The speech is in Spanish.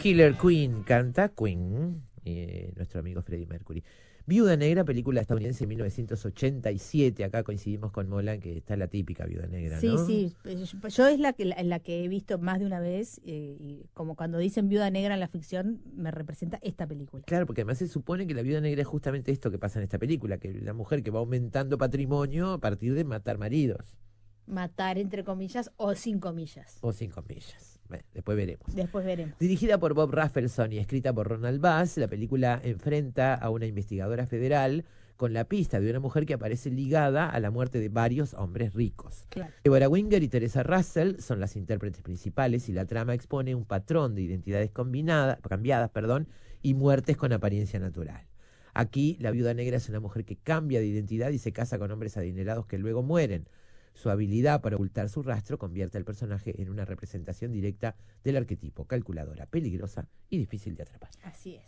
Killer Queen canta Queen, nuestro amigo Freddie Mercury. Viuda Negra, película estadounidense de 1987. Acá coincidimos con Mola, que está la típica Viuda Negra, Sí, ¿no? sí, yo es la que he visto más de una vez, y como cuando dicen viuda negra en la ficción, me representa esta película. Claro, porque además se supone que la Viuda Negra es justamente esto que pasa en esta película, que la mujer que va aumentando patrimonio a partir de matar maridos, Matar entre comillas o sin comillas. o sin comillas. Bueno, después veremos. Después veremos. Dirigida por Bob Rafelson y escrita por Ronald Bass, la película enfrenta a una investigadora federal con la pista de una mujer que aparece ligada a la muerte de varios hombres ricos. Claro. Deborah Winger y Teresa Russell son las intérpretes principales y la trama expone un patrón de identidades cambiadas, y muertes con apariencia natural. Aquí, la viuda negra es una mujer que cambia de identidad y se casa con hombres adinerados que luego mueren. Su habilidad para ocultar su rastro convierte al personaje en una representación directa del arquetipo, calculadora, peligrosa y difícil de atrapar. Así es.